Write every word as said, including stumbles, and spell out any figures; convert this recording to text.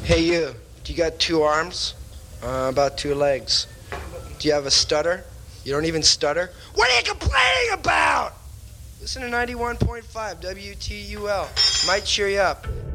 Hey you, do you got two arms? Uh, about two legs. Do you have a stutter? You don't even stutter? What are you complaining about? Listen to ninety-one point five W T U L. Might cheer you up.